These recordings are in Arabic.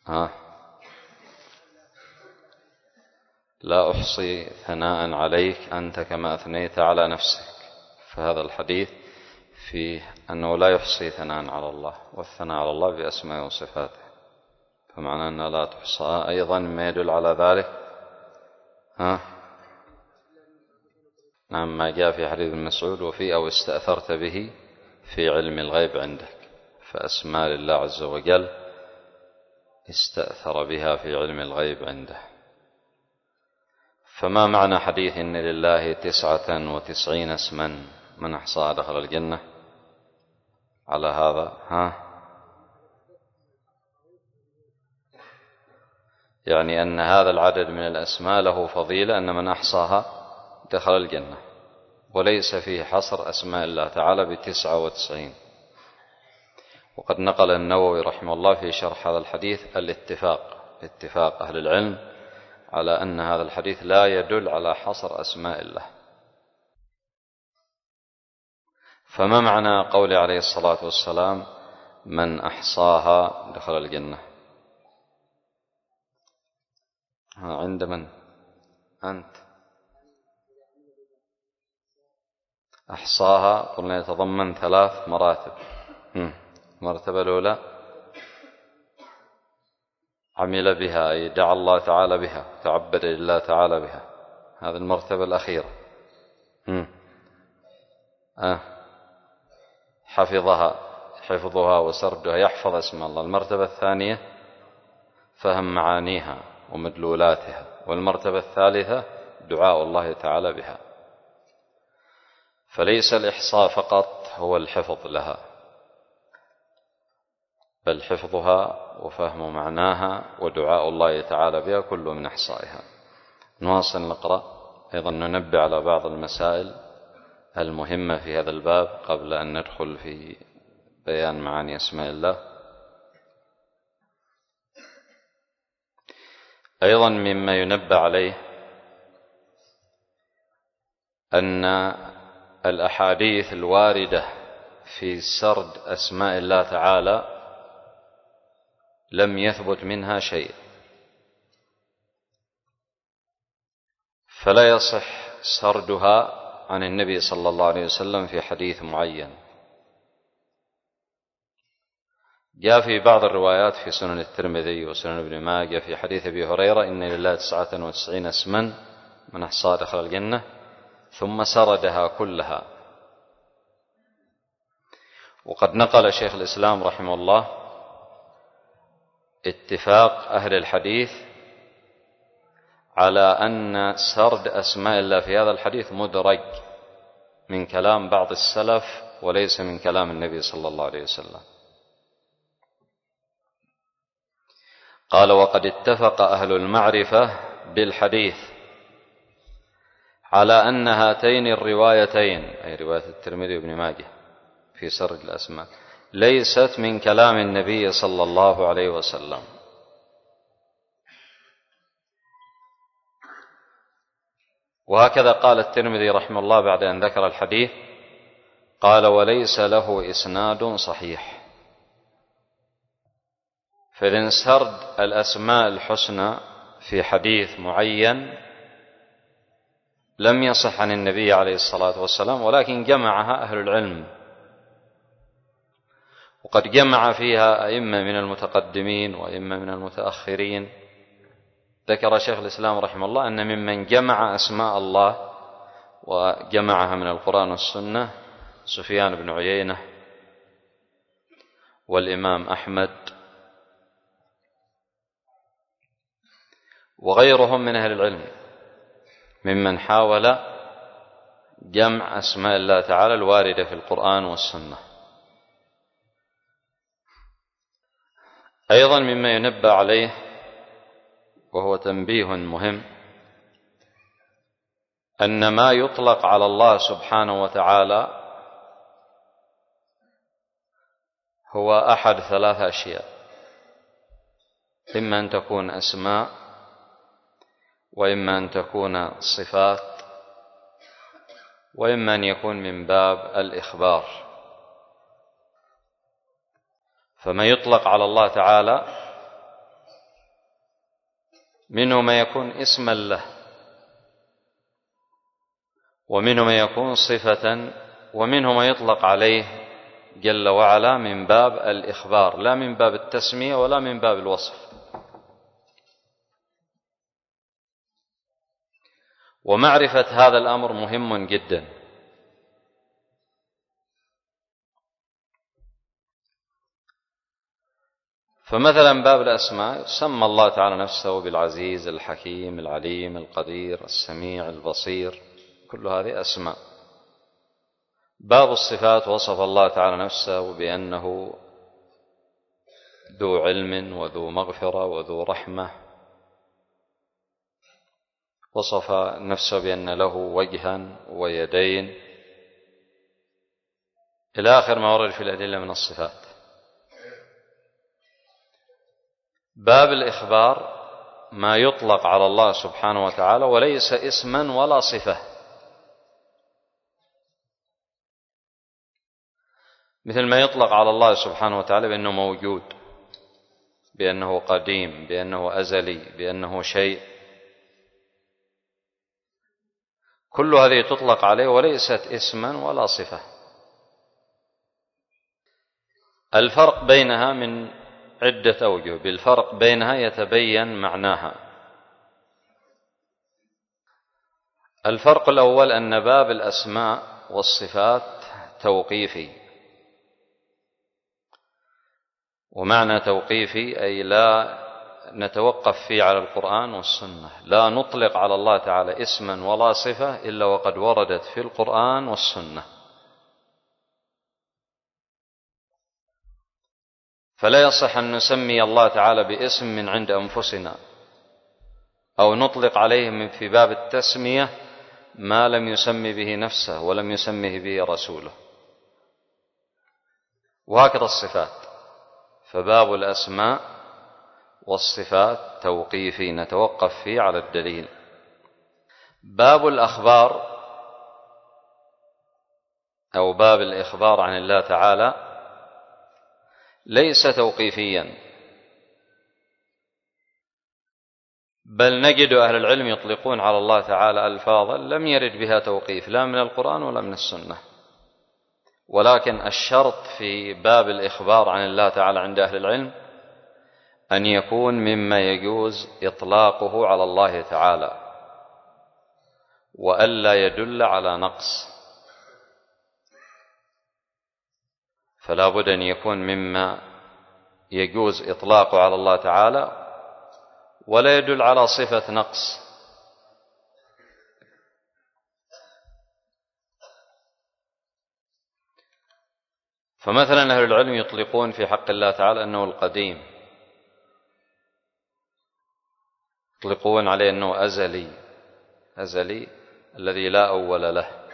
ها لا أحصي ثناء عليك أنت كما أثنيت على نفسك. فهذا الحديث فيه أنه لا يحصي ثناء على الله، والثناء على الله بأسماء وصفاته، فمعنى أنها لا تحصى أيضا ما يدل على ذلك نعم ما جاء في حديث ابن مسعود وفي أو استأثرت به في علم الغيب عندك، فأسماء لله عز وجل استأثر بها في علم الغيب عنده. فما معنى حديث إن لله 99 اسما من أحصاها دخل الجنة؟ على هذا يعني أن هذا العدد من الأسماء له فضيلة، أن من أحصاها دخل الجنة، وليس فيه حصر أسماء الله تعالى ب99. وقد نقل النووي رحمه الله في شرح هذا الحديث اتفاق أهل العلم على أن هذا الحديث لا يدل على حصر أسماء الله. فما معنى قول عليه الصلاة والسلام من أحصاها دخل الجنة؟ عند من؟ أنت. أحصاها قلنا يتضمن 3 مراتب. المرتبة الأولى عمل بها، أي دعا الله تعالى بها، تعبد لله تعالى بها، هذه المرتبة الأخيرة. حفظها وسردها، يحفظ اسم الله. المرتبة الثانية فهم معانيها ومدلولاتها. والمرتبة الثالثة دعاء الله تعالى بها. فليس الإحصاء فقط هو الحفظ لها، بل حفظها وفهم معناها ودعاء الله تعالى بها كل من إحصائها. نواصل نقرأ، أيضا ننبه على بعض المسائل المهمة في هذا الباب قبل أن ندخل في بيان معاني أسماء الله. أيضا مما ينبه عليه أن الأحاديث الواردة في سرد أسماء الله تعالى لم يثبت منها شيء، فلا يصح سردها عن النبي صلى الله عليه وسلم في حديث معين. جاء في بعض الروايات في سنن الترمذي وسنن ابن ماجه في حديث أبي هريرة إن لله 99 اسما من أحصاها دخل الجنة، ثم سردها كلها. وقد نقل شيخ الإسلام رحمه الله اتفاق أهل الحديث على أن سرد أسماء الله في هذا الحديث مدرج من كلام بعض السلف وليس من كلام النبي صلى الله عليه وسلم. قال وقد اتفق أهل المعرفة بالحديث على أن هاتين الروايتين، أي رواية الترمذي وابن ماجه في سرد الأسماء، ليست من كلام النبي صلى الله عليه وسلم. وهكذا قال الترمذي رحمه الله بعد أن ذكر الحديث، قال وليس له إسناد صحيح. فإذن سرد الأسماء الحسنى في حديث معين لم يصح عن النبي عليه الصلاة والسلام، ولكن جمعها أهل العلم، وقد جمع فيها أئمة من المتقدمين وأئمة من المتأخرين. ذكر شيخ الإسلام رحمه الله أن ممن جمع أسماء الله وجمعها من القرآن والسنة سفيان بن عيينة والإمام أحمد وغيرهم من أهل العلم ممن حاول جمع أسماء الله تعالى الواردة في القرآن والسنة. أيضا مما ينبه عليه وهو تنبيه مهم أن ما يطلق على الله سبحانه وتعالى هو أحد 3 أشياء: إما أن تكون أسماء، وإما أن تكون صفات، وإما أن يكون من باب الإخبار. فما يطلق على الله تعالى منه ما يكون اسما له، ومنه ما يكون صفة، ومنه ما يطلق عليه جل وعلا من باب الإخبار لا من باب التسمية ولا من باب الوصف. ومعرفة هذا الأمر مهم جدا. فمثلا باب الأسماء سمى الله تعالى نفسه بالعزيز الحكيم العليم القدير السميع البصير، كل هذه أسماء. باب الصفات وصف الله تعالى نفسه بأنه ذو علم وذو مغفرة وذو رحمة، وصف نفسه بأن له وجها ويدين إلى آخر ما ورد في الأدلة من الصفات. باب الإخبار ما يطلق على الله سبحانه وتعالى وليس اسما ولا صفة، مثل ما يطلق على الله سبحانه وتعالى بأنه موجود، بأنه قديم، بأنه أزلي، بأنه شيء، كل هذه تطلق عليه وليست اسما ولا صفة. الفرق بينها من عدة أوجه، بالفرق بينها يتبين معناها. الفرق الأول أن باب الأسماء والصفات توقيفي، ومعنى توقيفي أي لا نتوقف فيه على القرآن والسنة، لا نطلق على الله تعالى اسما ولا صفة إلا وقد وردت في القرآن والسنة. فلا يصح أن نسمي الله تعالى باسم من عند أنفسنا، أو نطلق عليه في باب التسمية ما لم يسمي به نفسه ولم يسمه به رسوله، وهكذا الصفات. فباب الأسماء والصفات توقيفي نتوقف فيه على الدليل. باب الأخبار أو باب الإخبار عن الله تعالى ليس توقيفيا، بل نجد أهل العلم يطلقون على الله تعالى ألفاظا لم يرد بها توقيف لا من القرآن ولا من السنة. ولكن الشرط في باب الإخبار عن الله تعالى عند أهل العلم أن يكون مما يجوز إطلاقه على الله تعالى، وألا يدل على نقص. فلا بد أن يكون مما يجوز إطلاقه على الله تعالى ولا يدل على صفة نقص. فمثلا أهل العلم يطلقون في حق الله تعالى أنه القديم، يطلقون عليه أنه أزلي، أزلي الذي لا أول له،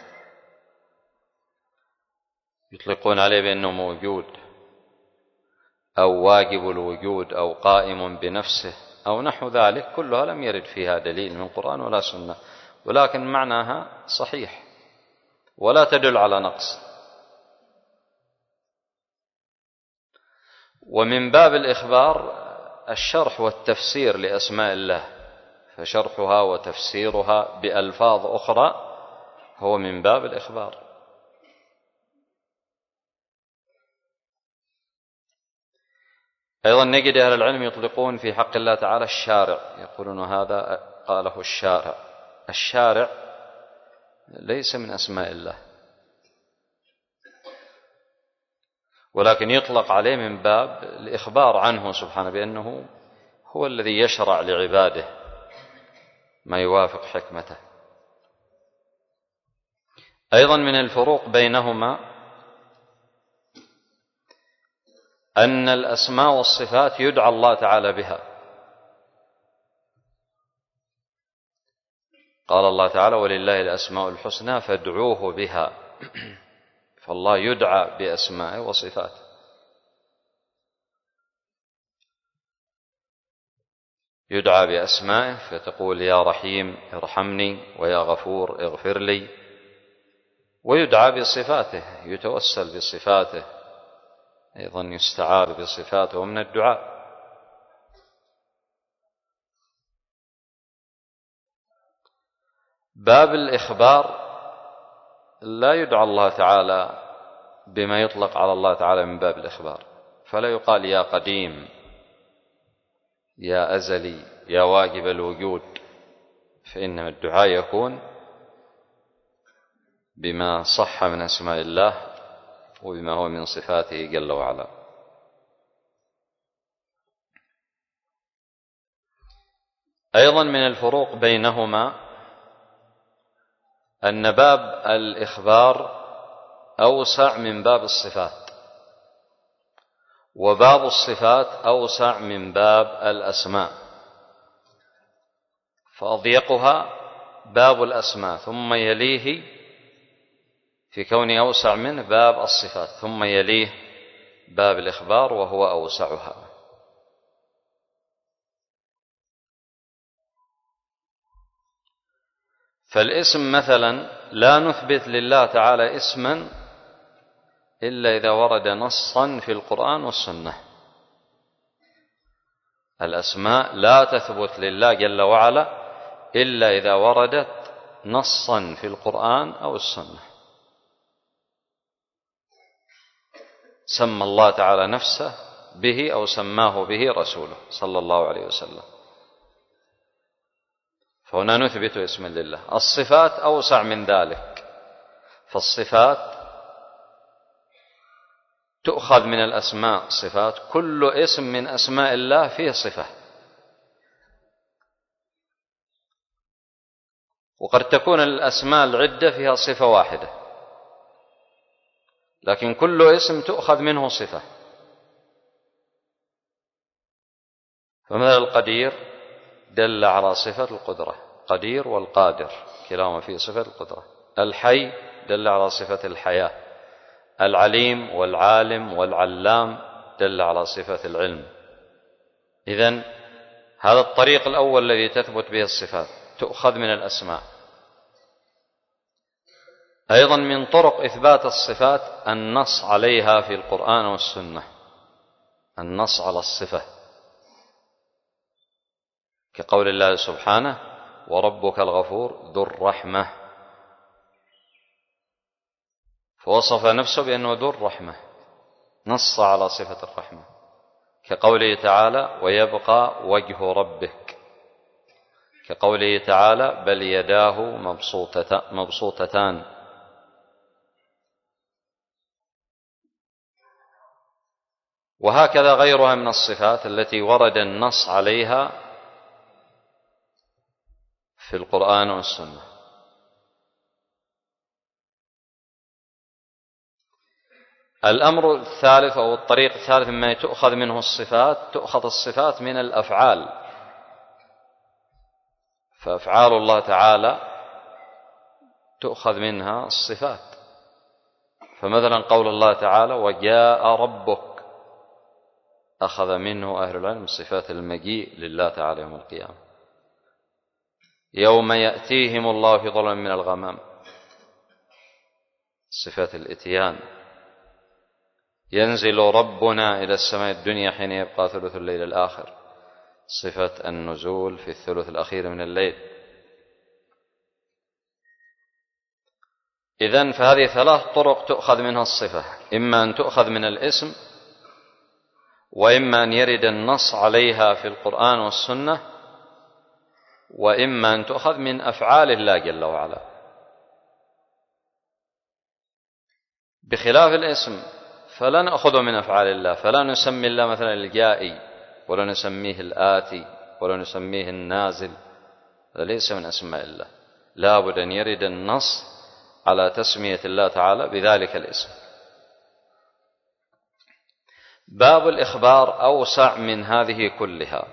يطلقون عليه بأنه موجود أو واجب الوجود أو قائم بنفسه أو نحو ذلك، كلها لم يرد فيها دليل من القرآن ولا سنة، ولكن معناها صحيح ولا تدل على نقص. ومن باب الإخبار الشرح والتفسير لأسماء الله، فشرحها وتفسيرها بألفاظ أخرى هو من باب الإخبار. أيضا نجد أهل العلم يطلقون في حق الله تعالى الشارع، يقولون هذا قاله الشارع. الشارع ليس من أسماء الله، ولكن يطلق عليه من باب الإخبار عنه سبحانه بأنه هو الذي يشرع لعباده ما يوافق حكمته. أيضا من الفروق بينهما أن الأسماء والصفات يدعى الله تعالى بها. قال الله تعالى ولله الأسماء الحسنى فادعوه بها، فالله يدعى بأسمائه وصفاته. يدعى بأسمائه فتقول يا رحيم ارحمني ويا غفور اغفر لي، ويدعى بصفاته يتوسل بصفاته، أيضا يستعاذ بصفاته من الدعاء. باب الإخبار لا يدعى الله تعالى بما يطلق على الله تعالى من باب الإخبار، فلا يقال يا قديم، يا أزلي، يا واجب الوجود، فإنما الدعاء يكون بما صح من أسماء الله وبما هو من صفاته جل وعلا. أيضا من الفروق بينهما أن باب الإخبار أوسع من باب الصفات، وباب الصفات أوسع من باب الأسماء، فأضيقها باب الأسماء، ثم يليه في كونه أوسع منه باب الصفات، ثم يليه باب الإخبار وهو أوسعها. فالاسم مثلا لا نثبت لله تعالى اسما إلا إذا ورد نصا في القرآن والسنة. الأسماء لا تثبت لله جل وعلا إلا إذا وردت نصا في القرآن أو السنة. سمى الله تعالى نفسه به أو سماه به رسوله صلى الله عليه وسلم، فهنا نثبت اسما لله. الصفات أوسع من ذلك، فالصفات تؤخذ من الأسماء صفات، كل اسم من أسماء الله فيه صفة، وقد تكون الأسماء العدة فيها صفة واحدة، لكن كل اسم تؤخذ منه صفة. فمثل القدير دل على صفة القدرة، قدير والقادر كلاهما فيه صفة القدرة. الحي دل على صفة الحياة. العليم والعالم والعلام دل على صفة العلم. إذن هذا الطريق الأول الذي تثبت به الصفات، تؤخذ من الأسماء. أيضا من طرق إثبات الصفات النص عليها في القرآن والسنة، النص على الصفة، كقول الله سبحانه وربك الغفور ذو الرحمة، فوصف نفسه بأنه ذو الرحمة، نص على صفة الرحمة، كقوله تعالى ويبقى وجه ربك، كقوله تعالى بل يداه مبسوطتان. وهكذا غيرها من الصفات التي ورد النص عليها في القرآن والسنة. الأمر الثالث أو الطريق الثالث مما تؤخذ منه الصفات، تؤخذ الصفات من الأفعال، فأفعال الله تعالى تؤخذ منها الصفات. فمثلا قول الله تعالى وجاء ربك، أخذ منه أهل العلم صفات المجيء لله تعالى يوم القيامة. يوم يأتيهم الله في ظلم من الغمام، صفات الإتيان. ينزل ربنا إلى السماء الدنيا حين يبقى ثلث الليل الآخر، صفة النزول في الثلث الأخير من الليل. إذن فهذه ثلاث طرق تؤخذ منها الصفة، إما أن تؤخذ من الاسم، وإما أن يرد النص عليها في القرآن والسنة، وإما أن تؤخذ من أفعال الله جل وعلا. بخلاف الاسم فلا نأخذه من أفعال الله، فلا نسمي الله مثلا الجائي، ولا نسميه الآتي، ولا نسميه النازل، هذا ليس من أسماء الله. لا بد أن يرد النص على تسمية الله تعالى بذلك الاسم. باب الإخبار أوسع من هذه كلها،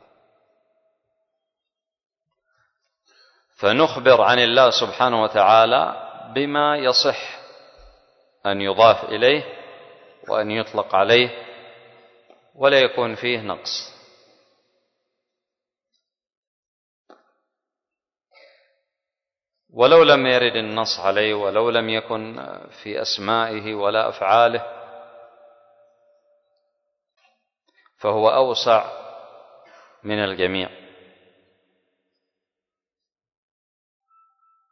فنخبر عن الله سبحانه وتعالى بما يصح أن يضاف إليه وأن يطلق عليه ولا يكون فيه نقص. ولو لم يرد النص عليه، ولو لم يكن في أسمائه ولا أفعاله، فهو أوسع من الجميع.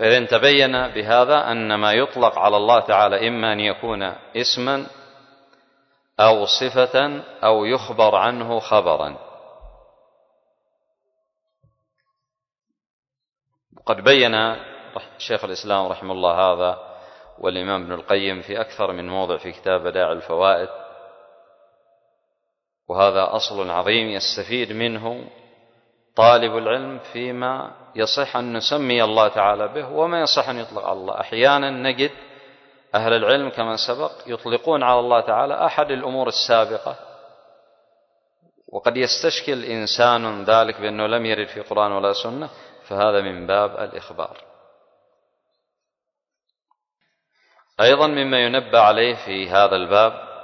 فإذا تبين بهذا أن ما يطلق على الله تعالى إما أن يكون اسما أو صفة أو يخبر عنه خبرا. وقد بين شيخ الإسلام رحمه الله هذا والإمام ابن القيم في أكثر من موضع في كتاب بدائع الفوائد، وهذا أصل عظيم يستفيد منه طالب العلم فيما يصح أن نسمي الله تعالى به وما يصح أن يطلق على الله. أحيانا نجد أهل العلم كما سبق يطلقون على الله تعالى أحد الأمور السابقة، وقد يستشكل إنسان ذلك بأنه لم يرد في قرآن ولا سنة، فهذا من باب الإخبار. أيضا مما ينبه عليه في هذا الباب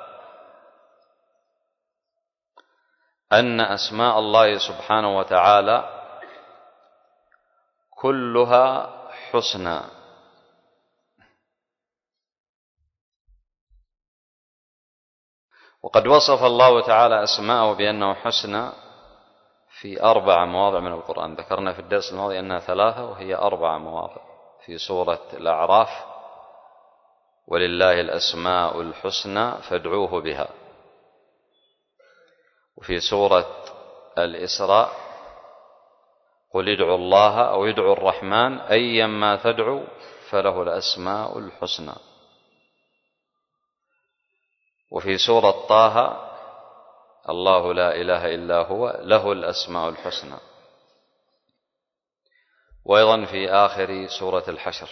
أن أسماء الله سبحانه وتعالى كلها حسنى، وقد وصف الله تعالى أسماءه بأنه حسنى في 4 مواضع من القرآن. ذكرنا في الدرس الماضي أنها 3 وهي 4 مواضع. في سورة الأعراف: ولله الأسماء الحسنى فادعوه بها. وفي سورة الإسراء: قل ادعوا الله أو ادعوا الرحمن أيما تدعوا فله الأسماء الحسنى. وفي سورة طه: الله لا إله إلا هو له الأسماء الحسنى. وأيضا في آخر سورة الحشر: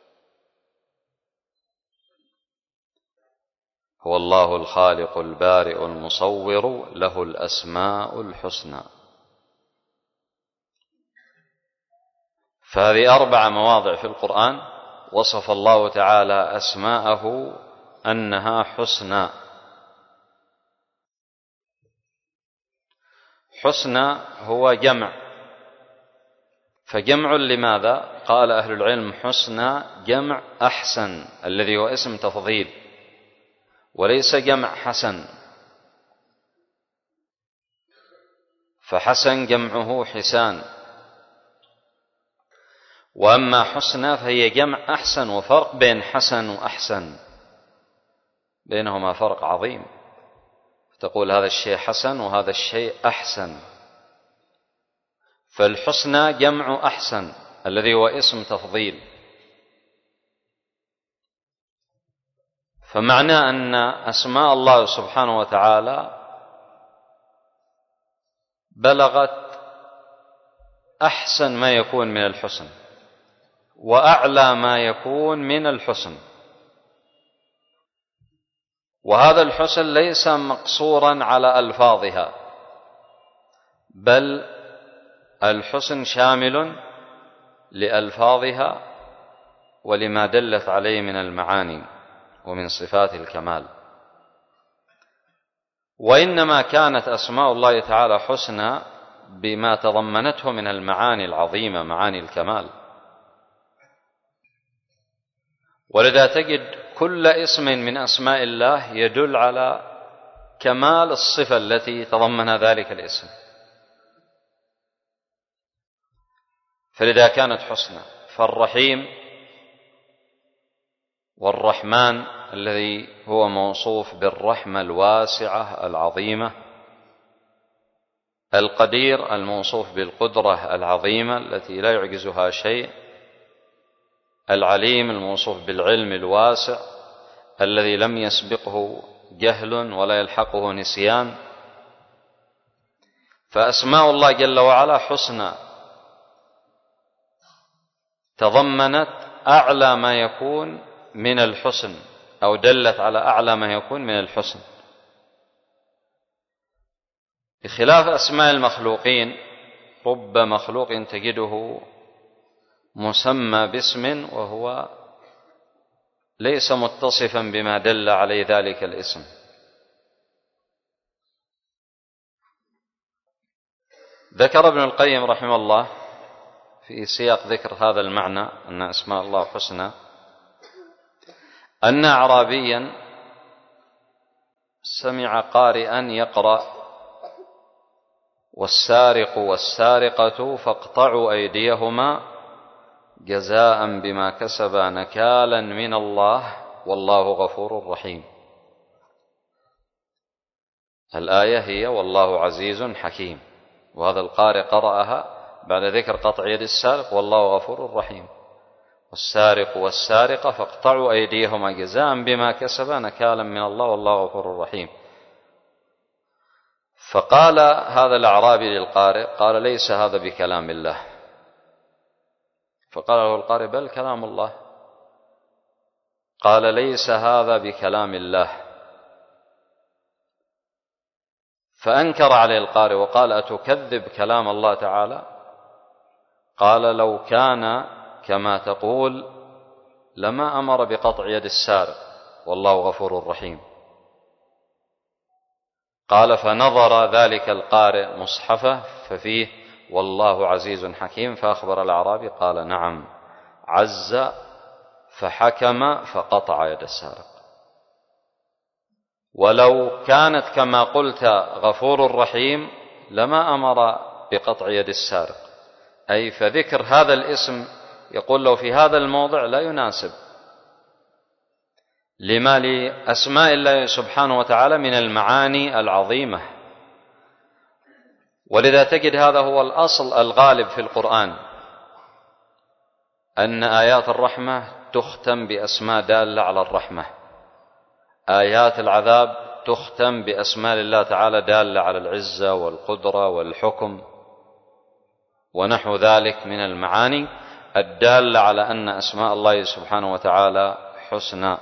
هو الله الخالق البارئ المصور له الأسماء الحسنى. فهذه 4 مواضع في القرآن وصف الله تعالى أسماءه أنها حسنى. حسنى هو جمع، فجمع لماذا؟ قال أهل العلم: حسنى جمع أحسن الذي هو اسم تفضيل، وليس جمع حسن، فحسن جمعه حسان، وأما حسنى فهي جمع أحسن. وفرق بين حسن وأحسن، بينهما فرق عظيم. تقول هذا الشيء حسن وهذا الشيء أحسن، فالحسنى جمع أحسن الذي هو اسم تفضيل. فمعنى أن أسماء الله سبحانه وتعالى بلغت أحسن ما يكون من الحسن وأعلى ما يكون من الحسن، وهذا الحسن ليس مقصورا على ألفاظها، بل الحسن شامل لألفاظها ولما دلت عليه من المعاني ومن صفات الكمال. وإنما كانت أسماء الله تعالى حسنى بما تضمنته من المعاني العظيمة، معاني الكمال. ولذا تجد كل اسم من أسماء الله يدل على كمال الصفة التي تضمن ذلك الاسم، فلذا كانت حسنى. فالرحيم والرحمن الذي هو موصوف بالرحمة الواسعة العظيمة، القدير الموصوف بالقدرة العظيمة التي لا يعجزها شيء، العليم الموصوف بالعلم الواسع الذي لم يسبقه جهل ولا يلحقه نسيان. فأسماء الله جل وعلا حسنى، تضمنت أعلى ما يكون من الحسن أو دلت على أعلى ما يكون من الحسن، بخلاف أسماء المخلوقين. رب مخلوق تجده مسمى باسم وهو ليس متصفا بما دل عليه ذلك الاسم. ذكر ابن القيم رحمه الله في سياق ذكر هذا المعنى أن أسماء الله حسنى أن أعرابيا سمع قارئا يقرأ: والسارق والسارقة فاقطعوا أيديهما جزاء بما كسبا نكالا من الله والله غفور رحيم. الآية هي والله عزيز حكيم، وهذا القارئ قرأها بعد ذكر قطع يد السارق والله غفور رحيم. والسارق والسارقة فاقطعوا أيديهما جزاء بما كسبا نكالا من الله والله غفور رحيم. فقال هذا الأعرابي للقارئ، قال ليس هذا بكلام الله. فقال له القارئ بل كلام الله. قال ليس هذا بكلام الله. فأنكر عليه القارئ وقال أتكذب كلام الله تعالى؟ قال لو كان كما تقول لما أمر بقطع يد السارق والله غفور رحيم. قال فنظر ذلك القارئ مصحفه ففيه والله عزيز حكيم، فأخبر الأعرابي قال نعم عز فحكم فقطع يد السارق. ولو كانت كما قلت غفور رحيم لما أمر بقطع يد السارق، أي فذكر هذا الاسم يقول له في هذا الموضع لا يناسب لما لأسماء الله سبحانه وتعالى من المعاني العظيمة. ولذا تجد هذا هو الأصل الغالب في القرآن، أن آيات الرحمة تختم بأسماء دالة على الرحمة، آيات العذاب تختم بأسماء الله تعالى دالة على العزة والقدرة والحكم ونحو ذلك من المعاني الدالة على أن أسماء الله سبحانه وتعالى حسنى.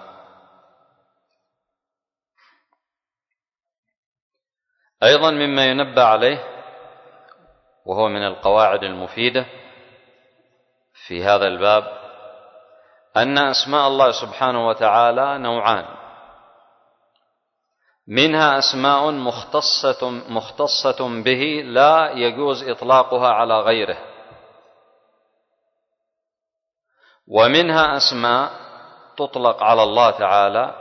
أيضا مما ينبه عليه وهو من القواعد المفيدة في هذا الباب أن أسماء الله سبحانه وتعالى نوعان، منها أسماء مختصة به لا يجوز إطلاقها على غيره، ومنها أسماء تطلق على الله تعالى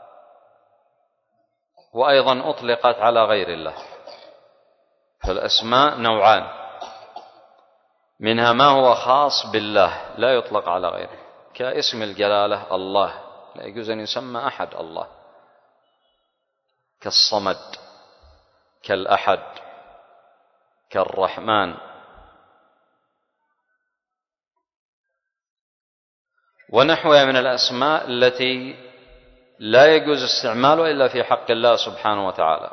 وأيضا أطلقت على غير الله. فالأسماء نوعان، منها ما هو خاص بالله لا يطلق على غيره، كاسم الجلالة الله لا يجوز أن يسمى أحد الله، كالصمد كالأحد كالرحمن. ونحوها من الأسماء التي لا يجوز استعمالها إلا في حق الله سبحانه وتعالى.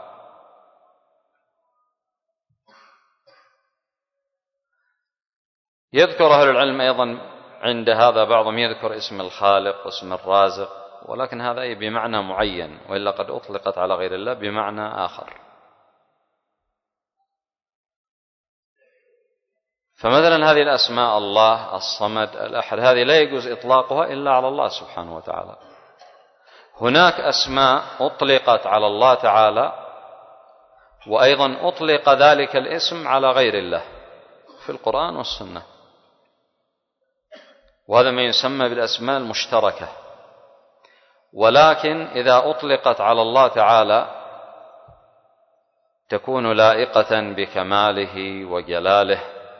يذكر أهل العلم أيضا عند هذا بعضهم يذكر اسم الخالق واسم الرازق، ولكن هذا أي بمعنى معين، وإلا قد أطلقت على غير الله بمعنى آخر. فمثلا هذه الأسماء الله الصمد الأحد هذه لا يجوز إطلاقها إلا على الله سبحانه وتعالى. هناك أسماء أطلقت على الله تعالى وأيضا أطلق ذلك الاسم على غير الله في القرآن والسنة، وهذا ما يسمى بالأسماء المشتركة. ولكن إذا أطلقت على الله تعالى تكون لائقة بكماله وجلاله،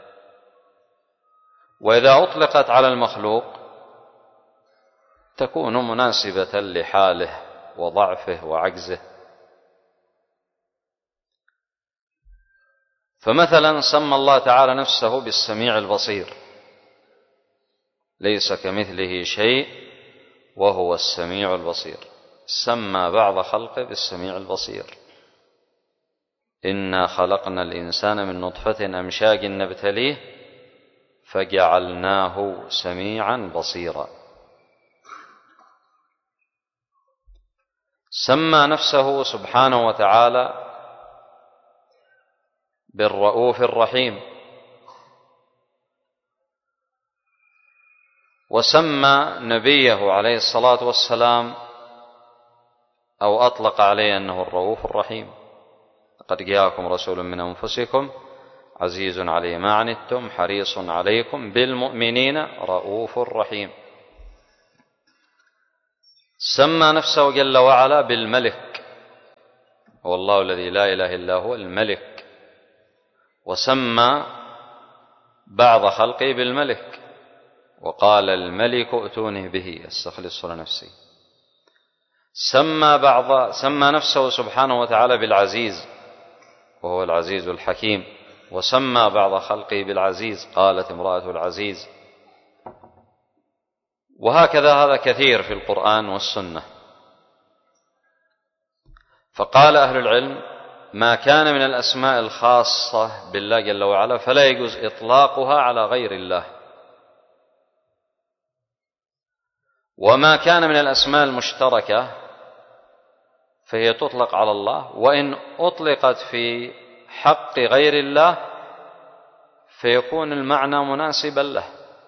وإذا أطلقت على المخلوق تكون مناسبة لحاله وضعفه وعجزه. فمثلا سمى الله تعالى نفسه بالسميع البصير، ليس كمثله شيء وهو السميع البصير. سمى بعض خلقه بالسميع البصير، إنا خلقنا الإنسان من نطفة أمشاج نبتليه فجعلناه سميعا بصيرا. سمى نفسه سبحانه وتعالى بالرؤوف الرحيم، وسمى نبيه عليه الصلاة والسلام أو أطلق عليه أنه الرؤوف الرحيم. قد جاءكم رسول من أنفسكم عزيز عليه ما عنتم حريص عليكم بالمؤمنين رؤوف رحيم. سمى نفسه جل وعلا بالملك، هو الله الذي لا إله إلا هو الملك، وسمى بعض خلقه بالملك وقال الملك ائتوني به استخلصه لنفسي. سمى نفسه سبحانه وتعالى بالعزيز وهو العزيز الحكيم، وسمى بعض خلقه بالعزيز، قالت امرأة العزيز. وهكذا هذا كثير في القرآن والسنة. فقال أهل العلم: ما كان من الأسماء الخاصة بالله جل وعلا فلا يجوز إطلاقها على غير الله، وما كان من الأسماء المشتركة فهي تطلق على الله، وإن أطلقت في حق غير الله فيكون المعنى مناسبا له،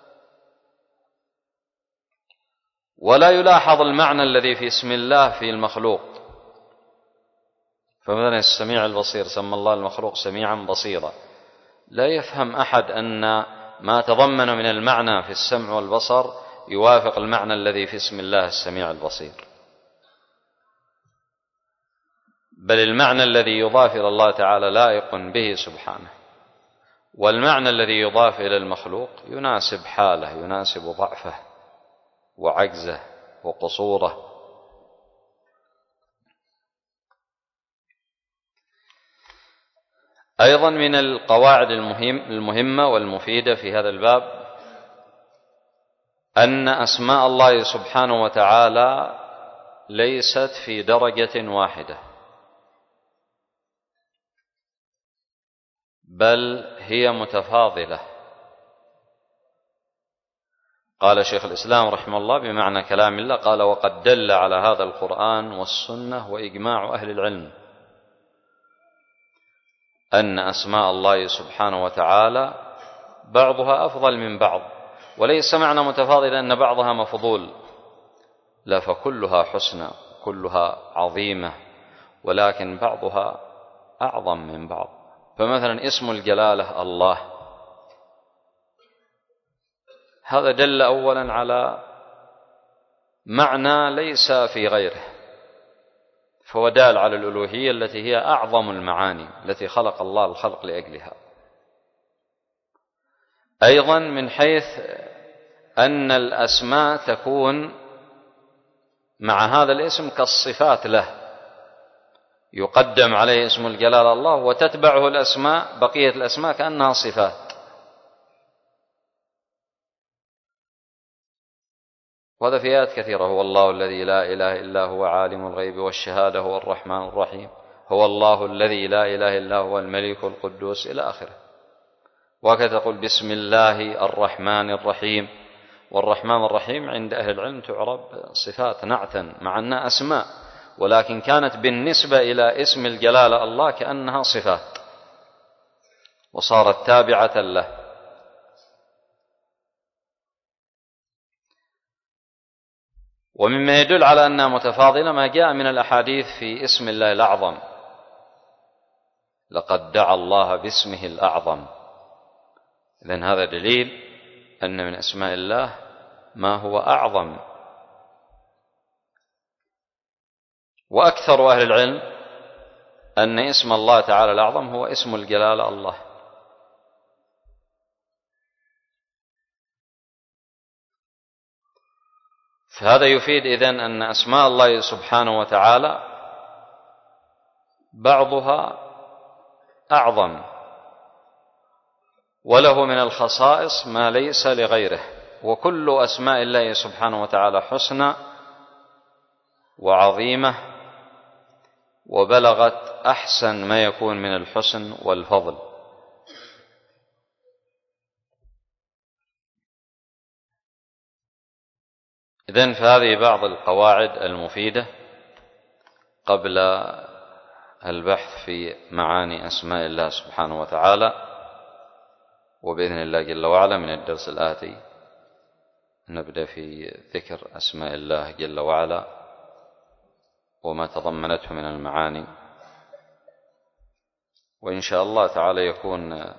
ولا يلاحظ المعنى الذي في اسم الله في المخلوق. فمثلا السميع البصير سمى الله المخلوق سميعا بصيرا، لا يفهم أحد أن ما تضمن من المعنى في السمع والبصر يوافق المعنى الذي في اسم الله السميع البصير، بل المعنى الذي يضاف إلى الله تعالى لائق به سبحانه، والمعنى الذي يضاف إلى المخلوق يناسب حاله، يناسب ضعفه وعجزه وقصوره. أيضا من القواعد المهمة والمفيدة في هذا الباب أن أسماء الله سبحانه وتعالى ليست في درجة واحدة، بل هي متفاضلة. قال شيخ الإسلام رحمه الله بمعنى كلام الله، قال: وقد دل على هذا القرآن والسنة وإجماع أهل العلم أن أسماء الله سبحانه وتعالى بعضها أفضل من بعض، وليس معنى متفاضل أن بعضها مفضول، لا، فكلها حسنى كلها عظيمة، ولكن بعضها أعظم من بعض. فمثلا اسم الجلالة الله، هذا دل أولا على معنى ليس في غيره، فهو دال على الألوهية التي هي أعظم المعاني التي خلق الله الخلق لأجلها. أيضا من حيث أن الأسماء تكون مع هذا الاسم كالصفات له، يقدم عليه اسم الجلالة الله وتتبعه الأسماء، بقية الأسماء كأنها صفات. وهذا في آيات كثيرة: هو الله الذي لا إله إلا هو عالم الغيب والشهادة هو الرحمن الرحيم، هو الله الذي لا إله إلا هو الملك القدوس، إلى آخره. وهكذا تقول بسم الله الرحمن الرحيم، والرحمن الرحيم عند أهل العلم تعرب صفات نعتا مع أنها أسماء، ولكن كانت بالنسبة إلى اسم الجلالة الله كأنها صفات وصارت تابعة له. ومما يدل على أنها متفاضلة ما جاء من الأحاديث في اسم الله الأعظم: لقد دعا الله باسمه الأعظم. إذن هذا دليل أن من أسماء الله ما هو أعظم. وأكثر أهل العلم أن اسم الله تعالى الأعظم هو اسم الجلالة الله. فهذا يفيد إذن أن أسماء الله سبحانه وتعالى بعضها أعظم، وله من الخصائص ما ليس لغيره، وكل أسماء الله سبحانه وتعالى حسنى وعظيمة، وبلغت أحسن ما يكون من الحسن والفضل. إذن فهذه بعض القواعد المفيدة قبل البحث في معاني أسماء الله سبحانه وتعالى. وبإذن الله جل وعلا من الدرس الآتي نبدأ في ذكر أسماء الله جل وعلا وما تضمنته من المعاني، وإن شاء الله تعالى يكون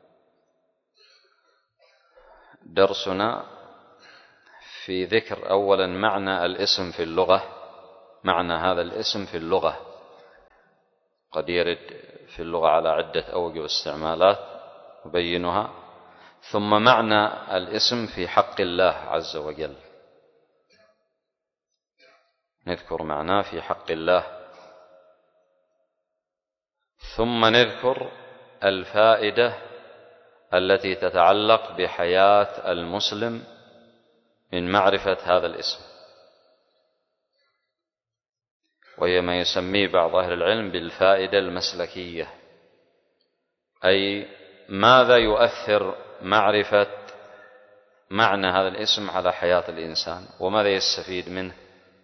درسنا في ذكر أولا معنى الاسم في اللغة، معنى هذا الاسم في اللغة. قد يرد في اللغة على عدة أوجه واستعمالات نبينها، ثم معنى الاسم في حق الله عز وجل، نذكر معناه في حق الله، ثم نذكر الفائدة التي تتعلق بحياة المسلم من معرفة هذا الاسم، وهي ما يسميه بعض أهل العلم بالفائدة المسلكية، أي ماذا يؤثر معرفة معنى هذا الاسم على حياة الإنسان، وماذا يستفيد منه.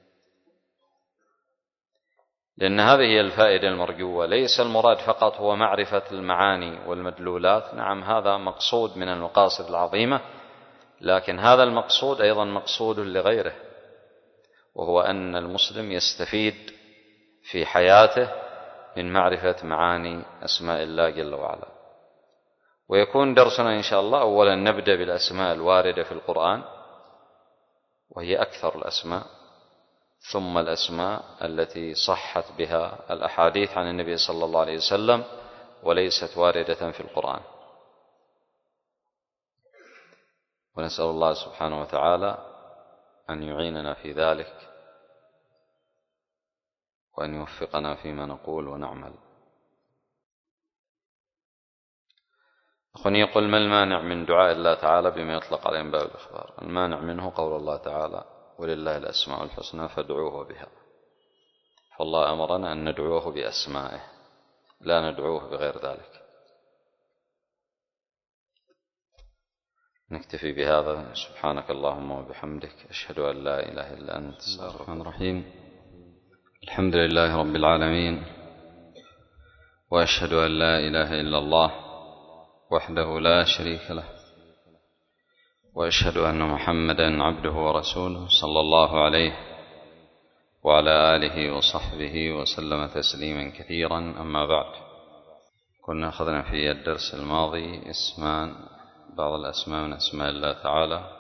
لأن هذه هي الفائدة المرجوة، ليس المراد فقط هو معرفة المعاني والمدلولات، نعم هذا مقصود من المقاصد العظيمة، لكن هذا المقصود أيضا مقصود لغيره، وهو أن المسلم يستفيد في حياته من معرفة معاني أسماء الله جل وعلا. ويكون درسنا إن شاء الله أولا نبدأ بالأسماء الواردة في القرآن، وهي أكثر الأسماء، ثم الأسماء التي صحت بها الأحاديث عن النبي صلى الله عليه وسلم وليست واردة في القرآن. ونسأل الله سبحانه وتعالى أن يعيننا في ذلك، وأن يوفقنا فيما نقول ونعمل. أخواني يقول: ما المانع من دعاء الله تعالى بما يطلق عليه من باب الإخبار؟ المانع منه قول الله تعالى: ولله الأسماء الحسنى فادعوه بها. فالله أمرنا أن ندعوه بأسمائه، لا ندعوه بغير ذلك. نكتفي بهذا. سبحانك اللهم وبحمدك، أشهد أن لا إله إلا أنت، أستغفرك. بسم الله الرحمن الرحيم. الحمد لله رب العالمين، وأشهد أن لا إله إلا الله وحده لا شريك له، وأشهد أن محمدا عبده ورسوله صلى الله عليه وعلى آله وصحبه وسلم تسليما كثيرا. أما بعد، كنا أخذنا في الدرس الماضي بعض الأسماء من أسماء الله تعالى،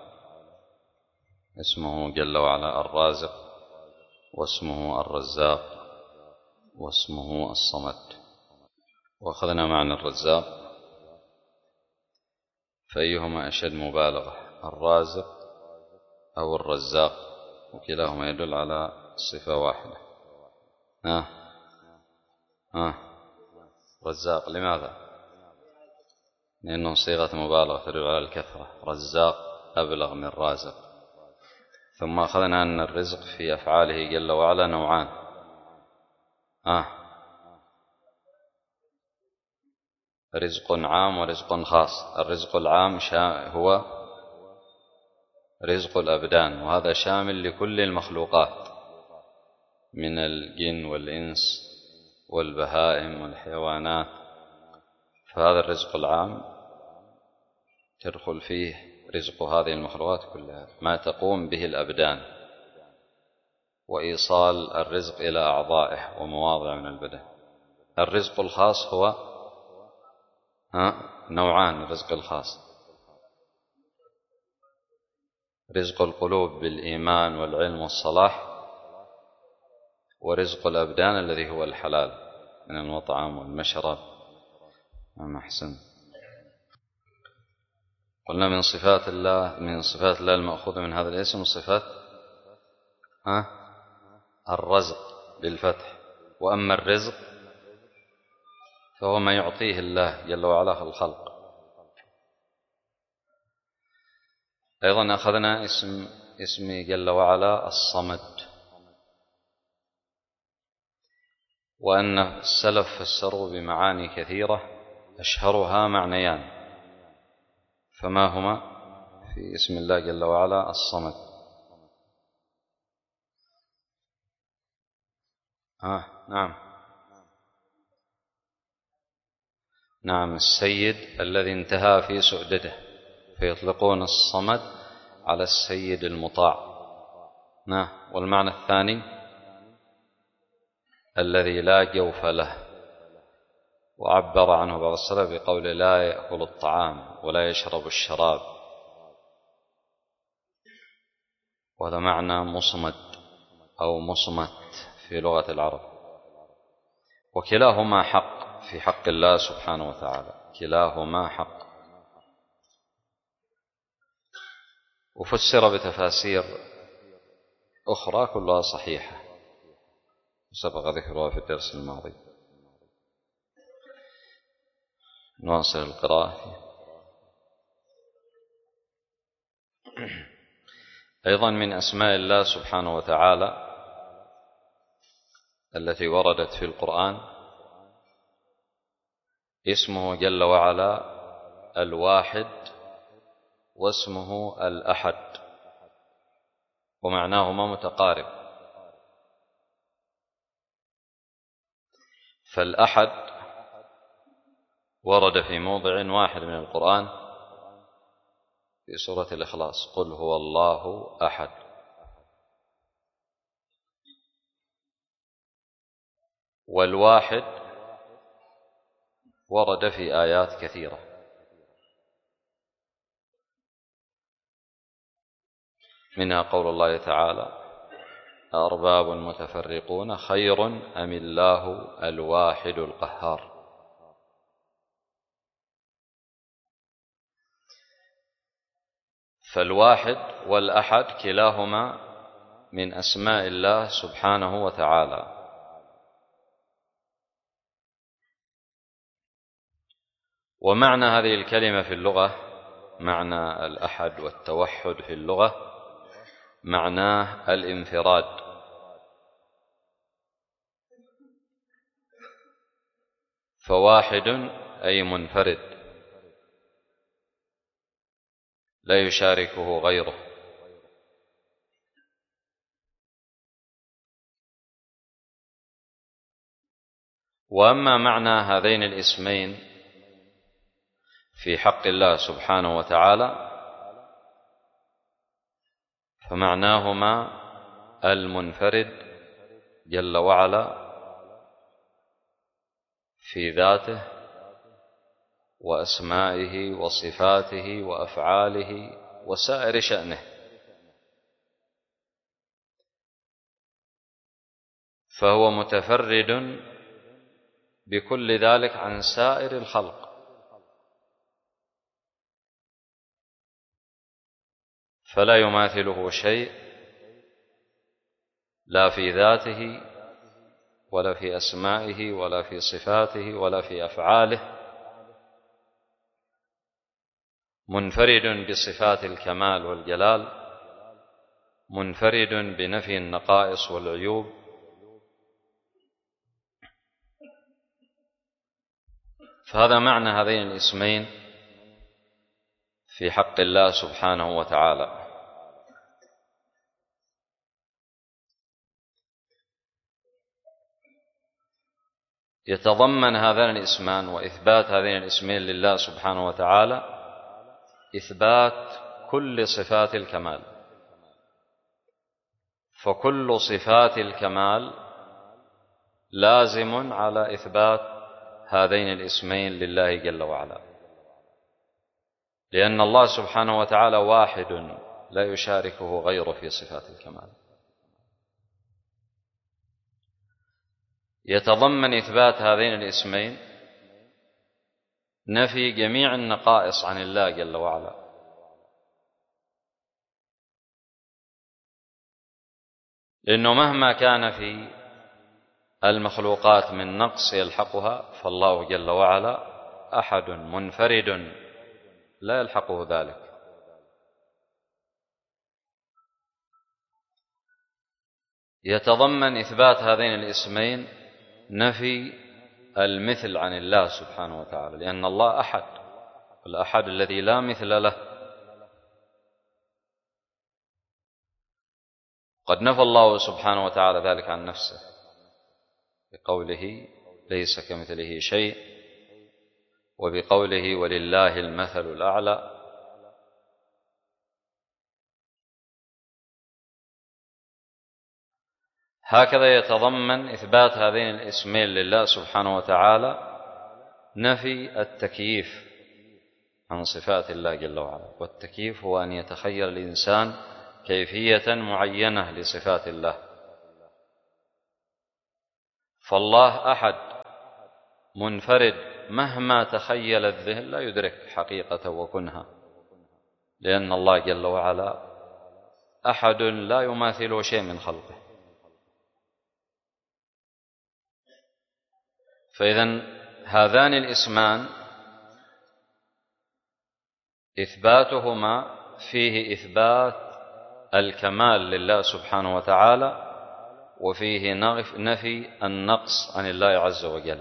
اسمه جل وعلا الرازق، واسمه الرزاق، واسمه الصمد. وأخذنا معنى الرزاق، فأيهما أشد مبالغة، الرازق أو الرزاق، وكلاهما يدل على صفة واحدة. رزاق، لماذا؟ لأنه صيغة مبالغة تدل على الكثرة، رزاق أبلغ من رازق. ثم أخذنا أن الرزق في أفعاله جل وعلا نوعان، رزق عام ورزق خاص. الرزق العام هو رزق الأبدان، وهذا شامل لكل المخلوقات من الجن والإنس والبهائم والحيوانات، فهذا الرزق العام تدخل فيه رزق هذه المخلوقات كلها، ما تقوم به الأبدان، وإيصال الرزق إلى أعضائه ومواضع من البدن. الرزق الخاص هو نوعان، الرزق الخاص: رزق القلوب بالإيمان والعلم والصلاح، ورزق الأبدان الذي هو الحلال من المطعم والمشرب. أحسن. قلنا من صفات الله المأخوذة من هذا الاسم صفات الرزق بالفتح، وأما الرزق فهو ما يعطيه الله جل وعلا الخلق. أيضا أخذنا اسم جل وعلا الصمد، وأن السلف فسروا بمعاني كثيرة، أشهرها معنيان، فما هما في اسم الله جل وعلا الصمد؟ نعم، السيد الذي انتهى في سؤدده، فيطلقون الصمد على السيد المطاع. والمعنى الثاني الذي لا جوف له، وعبر عنه بعض السلف بقول لا يأكل الطعام ولا يشرب الشراب، وهذا معنى مصمد أو مصمت في لغة العرب. وكلاهما حق في حق الله سبحانه وتعالى، كلاهما حق. وفسر بتفاسير أخرى كلها صحيحة سبق ذكرها في الدرس الماضي. نواصل القراءة. أيضا من أسماء الله سبحانه وتعالى التي وردت في القرآن اسمه جل وعلا الواحد واسمه الأحد، ومعناهما متقارب. فالأحد ورد في موضع واحد من القرآن في سورة الإخلاص: قل هو الله أحد. والواحد ورد في آيات كثيرة، منها قول الله تعالى: أأرباب متفرقون خير أم الله الواحد القهار. فالواحد والأحد كلاهما من أسماء الله سبحانه وتعالى. ومعنى هذه الكلمة في اللغة، معنى الأحد والتوحد في اللغة، معناه الانفراد. فواحد أي منفرد لا يشاركه غيره. وأما معنى هذين الاسمين في حق الله سبحانه وتعالى فمعناهما المنفرد جل وعلا في ذاته وأسمائه وصفاته وأفعاله وسائر شأنه، فهو متفرد بكل ذلك عن سائر الخلق، فلا يماثله شيء لا في ذاته ولا في أسمائه ولا في صفاته ولا في أفعاله، منفرد بصفات الكمال والجلال، منفرد بنفي النقائص والعيوب، فهذا معنى هذين الاسمين في حق الله سبحانه وتعالى. يتضمن هذان الاسمان وإثبات هذين الاسمين لله سبحانه وتعالى إثبات كل صفات الكمال، فكل صفات الكمال لازم على إثبات هذين الاسمين لله جل وعلا، لأن الله سبحانه وتعالى واحد لا يشاركه غيره في صفات الكمال. يتضمن إثبات هذين الاسمين نفي جميع النقائص عن الله جل وعلا، لأنه مهما كان في المخلوقات من نقص يلحقها فالله جل وعلا أحد منفرد لا يلحقه ذلك. يتضمن إثبات هذين الاسمين نفي المثل عن الله سبحانه وتعالى، لأن الله أحد، الأحد الذي لا مثل له. قد نفى الله سبحانه وتعالى ذلك عن نفسه بقوله ليس كمثله شيء، وبقوله ولله المثل الأعلى. هكذا يتضمن إثبات هذين الاسمين لله سبحانه وتعالى نفي التكييف عن صفات الله جل وعلا، والتكييف هو أن يتخيل الإنسان كيفية معينة لصفات الله. فالله أحد منفرد مهما تخيل الذهن لا يدرك حقيقة وكنها، لأن الله جل وعلا أحد لا يماثله شيء من خلقه. فإذن هذان الاسمان إثباتهما فيه إثبات الكمال لله سبحانه وتعالى، وفيه نفي النقص عن الله عز وجل.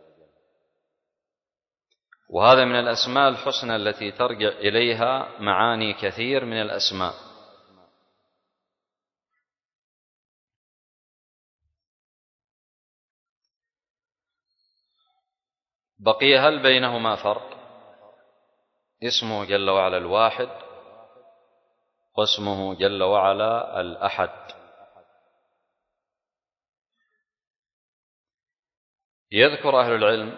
وهذا من الأسماء الحسنى التي ترجع إليها معاني كثير من الأسماء. بقي هل بينهما فرق؟ اسمه جل وعلا الواحد، واسمه جل وعلا الأحد. يذكر أهل العلم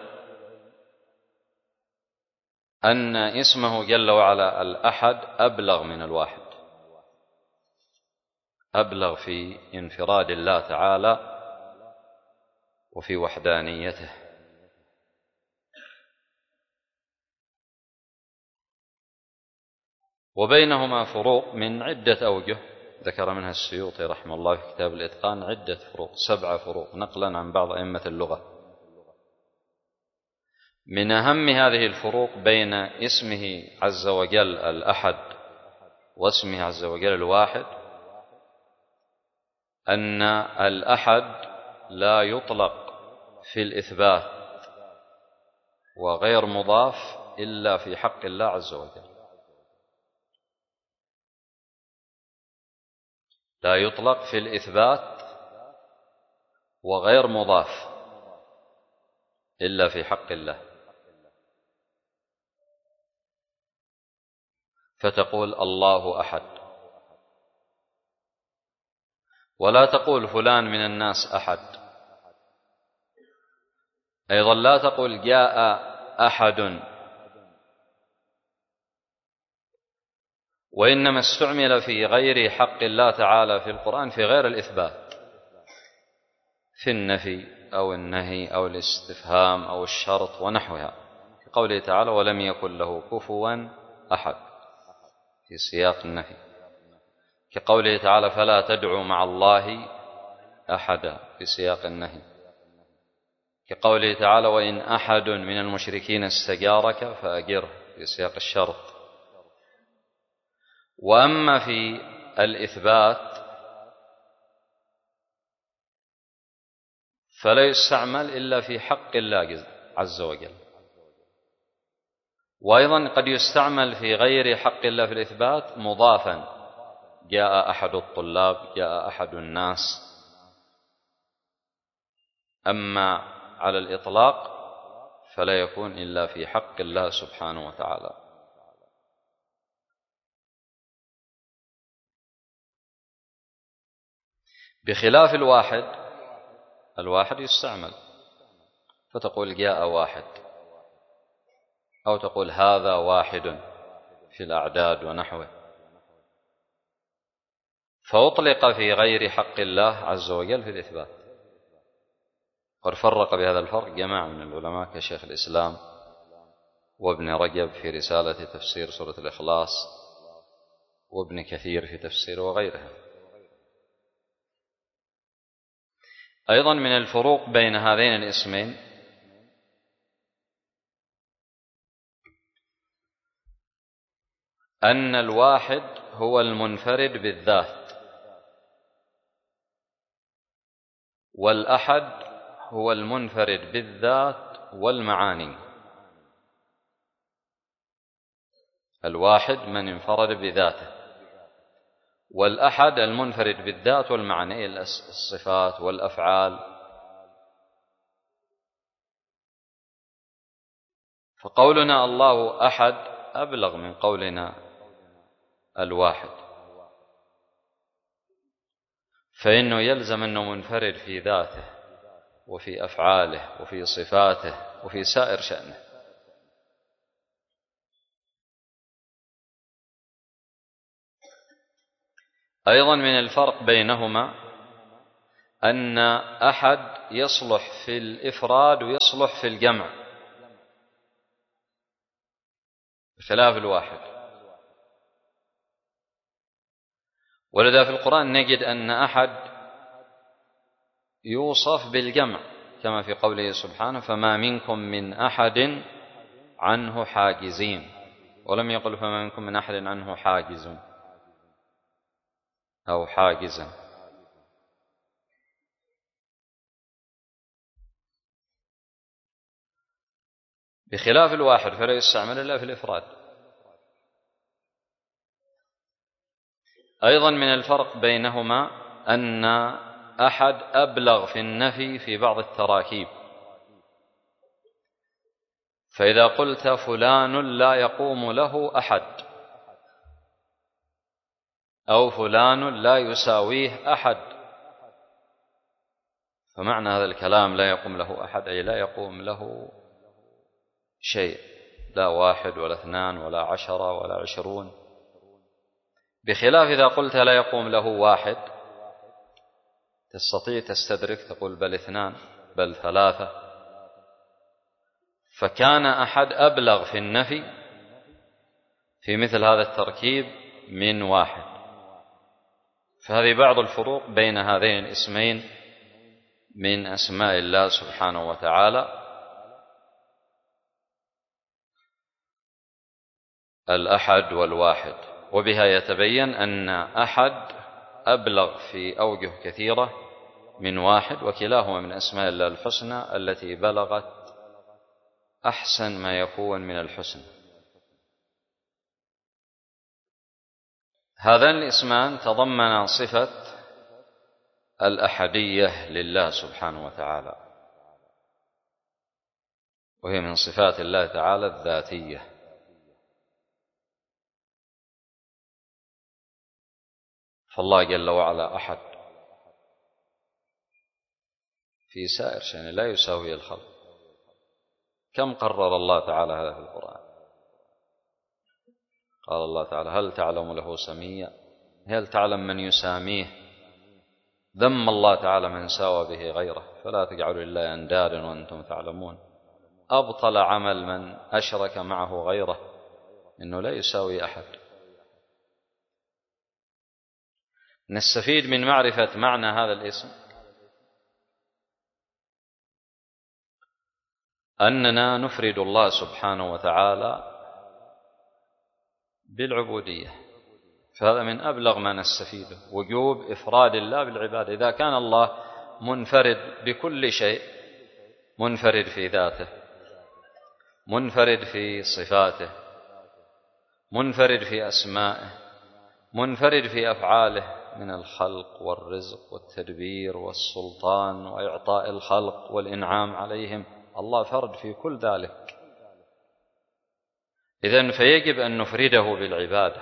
أن اسمه جل وعلا الأحد أبلغ من الواحد، أبلغ في انفراد الله تعالى وفي وحدانيته. وبينهما فروق من عدة أوجه ذكر منها السيوطي رحمه الله في كتاب الإتقان عدة فروق، 7 فروق نقلا عن بعض أئمة اللغة. من أهم هذه الفروق بين اسمه عز وجل الأحد واسمه عز وجل الواحد أن الأحد لا يطلق في الإثبات وغير مضاف إلا في حق الله عز وجل. لا يطلق في الإثبات وغير مضاف إلا في حق الله. فتقول الله أحد، ولا تقول فلان من الناس أحد. أيضا لا تقول جاء أحد، وإنما استعمل في غير حق الله تعالى في القرآن في غير الإثبات، في النفي أو النهي أو الاستفهام أو الشرط ونحوها، في قوله تعالى ولم يكن له كفوا أحد في سياق النفي، كقوله تعالى فلا تدعوا مع الله أحدا في سياق النهي، كقوله تعالى وإن أحد من المشركين استجارك فأجره في سياق الشرط. وأما في الإثبات فلا يستعمل إلا في حق الله عز وجل، وأيضا قد يستعمل في غير حق الله في الإثبات مضافا، جاء أحد الطلاب، جاء أحد الناس. أما على الإطلاق فلا يكون إلا في حق الله سبحانه وتعالى. بخلاف الواحد، الواحد يستعمل، فتقول جاء واحد، أو تقول هذا واحد في الأعداد ونحوه، فأطلق في غير حق الله عز وجل في الإثبات. قد فرق بهذا الفرق جماعة من العلماء كشيخ الإسلام وابن رجب في رسالة تفسير سورة الإخلاص، وابن كثير في تفسير وغيرها. أيضا من الفروق بين هذين الاسمين أن الواحد هو المنفرد بالذات، والأحد هو المنفرد بالذات والمعاني. الواحد من انفرد بذاته، والأحد المنفرد بالذات والمعاني، الصفات والأفعال. فقولنا الله أحد أبلغ من قولنا الواحد، فإنه يلزم أنه منفرد في ذاته وفي أفعاله وفي صفاته وفي سائر شأنه. أيضا من الفرق بينهما أن أحد يصلح في الإفراد ويصلح في الجمع بخلاف الواحد. ولذا في القرآن نجد أن أحد يوصف بالجمع كما في قوله سبحانه فما منكم من أحد عنه حاجزين، ولم يقل فما منكم من أحد عنه حاجز أو حاجزا. بخلاف الواحد فلا يستعمل إلا في الإفراد. أيضا من الفرق بينهما أن أحد أبلغ في النفي في بعض التراكيب، فإذا قلت فلان لا يقوم له أحد أو فلان لا يساويه أحد، فمعنى هذا الكلام لا يقوم له أحد أي لا يقوم له شيء، لا واحد ولا اثنان ولا 10 ولا 20. بخلاف إذا قلت لا يقوم له واحد تستطيع تستدرك تقول بل 2 بل 3. فكان أحد أبلغ في النفي في مثل هذا التركيب من واحد. فهذه بعض الفروق بين هذين الاسمين من أسماء الله سبحانه وتعالى، الأحد والواحد. وبها يتبين أن أحد أبلغ في أوجه كثيرة من واحد، وكلاهما من أسماء الله الحسنى التي بلغت أحسن ما يكون من الحسن. هذان الاسمان تضمن صفة الأحدية لله سبحانه وتعالى، وهي من صفات الله تعالى الذاتية. فالله جل وعلا أحد في سائر شأنه لا يساوي الخلق. كم قرر الله تعالى هذا في القرآن؟ قال الله تعالى هل تعلم له سميا، هل تعلم من يساميه. ذم الله تعالى من ساوى به غيره، فلا تجعلوا لله أندادا وأنتم تعلمون. أبطل عمل من أشرك معه غيره، إنه لا يساوي أحد. نستفيد من معرفة معنى هذا الاسم أننا نفرد الله سبحانه وتعالى بالعبودية، فهذا من أبلغ ما نستفيده، وجوب إفراد الله بالعبادة. إذا كان الله منفرد بكل شيء، منفرد في ذاته، منفرد في صفاته، منفرد في أسمائه، منفرد في أفعاله من الخلق والرزق والتدبير والسلطان وإعطاء الخلق والإنعام عليهم، الله فرد في كل ذلك. إذن فيجب أن نفرده بالعبادة،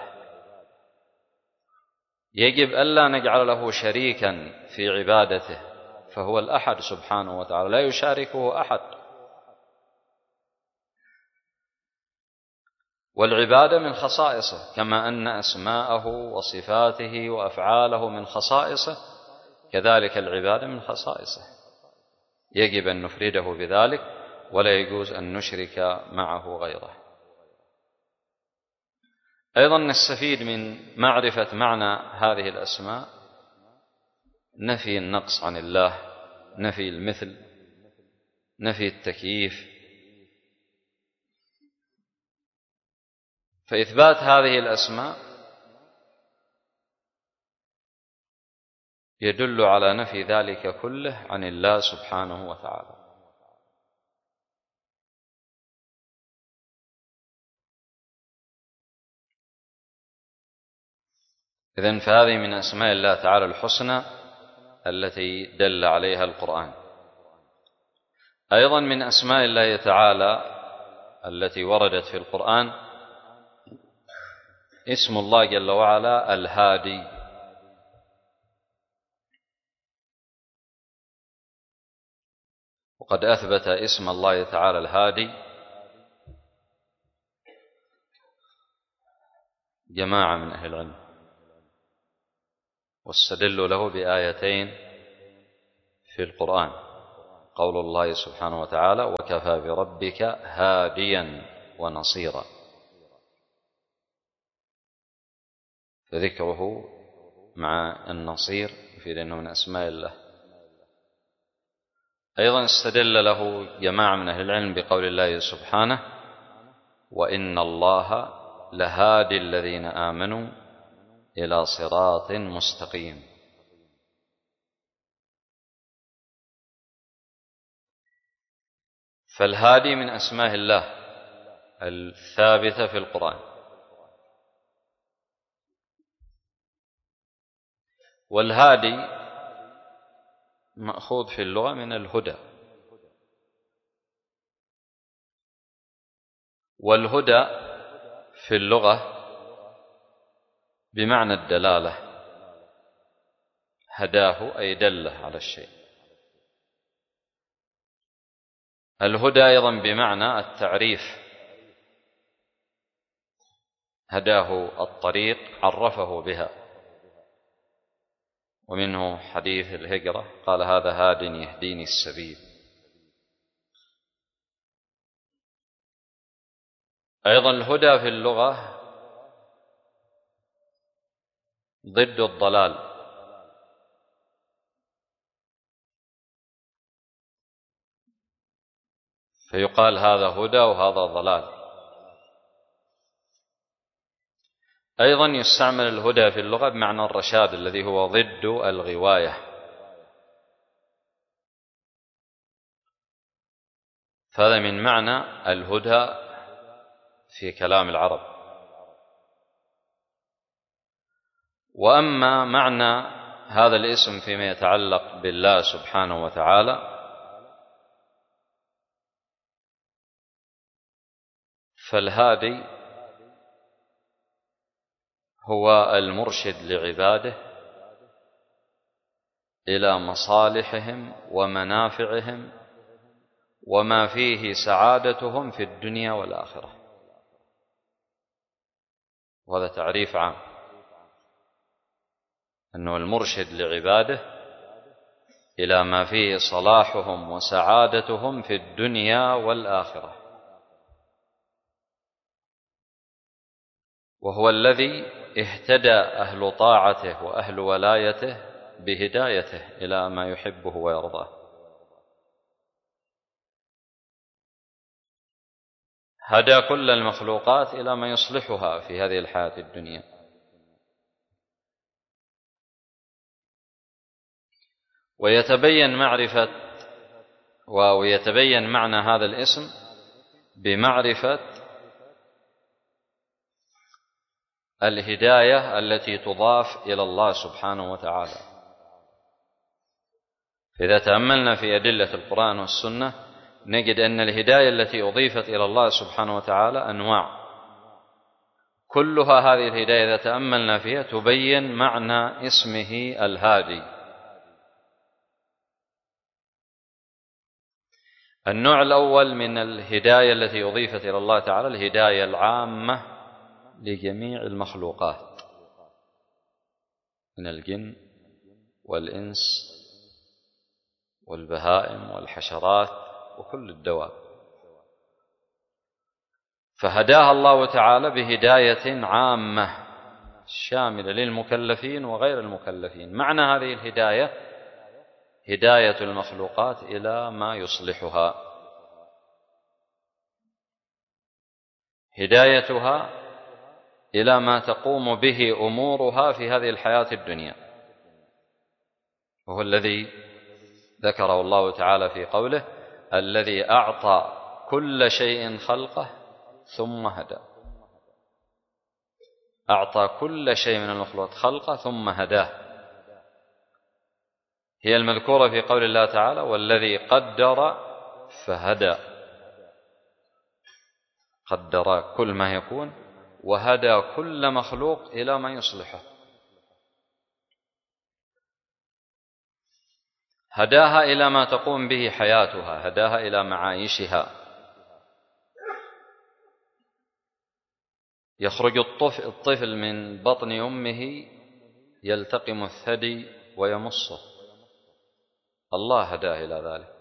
يجب ألا نجعل له شريكا في عبادته، فهو الأحد سبحانه وتعالى لا يشاركه أحد. والعبادة من خصائصه، كما أن أسماءه وصفاته وأفعاله من خصائصه، كذلك العبادة من خصائصه، يجب أن نفرده بذلك ولا يجوز أن نشرك معه غيره. أيضا نستفيد من معرفة معنى هذه الأسماء نفي النقص عن الله، نفي المثل، نفي التكييف. فإثبات هذه الأسماء يدل على نفي ذلك كله عن الله سبحانه وتعالى. إذن فهذه من أسماء الله تعالى الحسنى التي دل عليها القرآن. أيضا من أسماء الله تعالى التي وردت في القرآن اسم الله جل وعلا الهادي، وقد أثبت اسم الله تعالى الهادي جماعة من أهل العلم، واستدلوا له بآيتين في القرآن، قول الله سبحانه وتعالى وكفى بربك هاديا ونصيرا، فذكره مع النصير يفيد أنه من أسماء الله. أيضا استدل له جماعة من أهل العلم بقول الله سبحانه: وإن الله لهادي الذين آمنوا إلى صراط مستقيم. فالهادي من أسماء الله الثابتة في القرآن. والهادي مأخوذ في اللغة من الهدى، والهدى في اللغة بمعنى الدلالة، هداه أي دله على الشيء. الهدى أيضا بمعنى التعريف، هداه الطريق عرفه بها، ومنه حديث الهجرة قال: هذا هاد يهديني السبيل. أيضا الهدى في اللغة ضد الضلال، فيقال هذا هدى وهذا ضلال. أيضا يستعمل الهدى في اللغة بمعنى الرشاد الذي هو ضد الغواية، فهذا من معنى الهدى في كلام العرب. وأما معنى هذا الاسم فيما يتعلق بالله سبحانه وتعالى فالهادي هو المرشد لعباده إلى مصالحهم ومنافعهم وما فيه سعادتهم في الدنيا والآخرة. وهذا تعريف عام، أنه المرشد لعباده إلى ما فيه صلاحهم وسعادتهم في الدنيا والآخرة، وهو الذي اهتدى أهل طاعته وأهل ولايته بهدايته إلى ما يحبه ويرضاه. هدى كل المخلوقات إلى ما يصلحها في هذه الحياة الدنيا. ويتبين معنى هذا الاسم بمعرفة الهداية التي تضاف إلى الله سبحانه وتعالى. فإذا تأملنا في أدلة القرآن والسنة نجد أن الهداية التي أضيفت إلى الله سبحانه وتعالى أنواع، كلها هذه الهداية إذا تأملنا فيها تبين معنى اسمه الهادي. النوع الأول من الهداية التي أضيفت إلى الله تعالى الهداية العامة لجميع المخلوقات من الجن والإنس والبهائم والحشرات وكل الدواب، فهداها الله تعالى بهداية عامة شاملة للمكلفين وغير المكلفين. معنى هذه الهداية هداية المخلوقات إلى ما يصلحها، هدايتها إلى ما تقوم به أمورها في هذه الحياة الدنيا، وهو الذي ذكره الله تعالى في قوله: الذي أعطى كل شيء خلقه ثم هدى. أعطى كل شيء من المخلوقات خلقه ثم هداه، هي المذكورة في قول الله تعالى: والذي قدر فهدى. قدر كل ما يكون وهدى كل مخلوق إلى ما يصلحه. هداها إلى ما تقوم به حياتها، هداها إلى معايشها. يخرج الطفل من بطن أمه يلتقم الثدي ويمصه، الله هداه إلى ذلك.